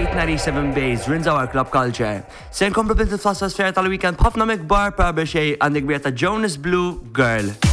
897 Bays, Rinzauer Club Culture. Sen komplu binti tfassas sfera tal-weekend b'ħafna mikbar pa xej għandek bieta Jonas Blue Girl.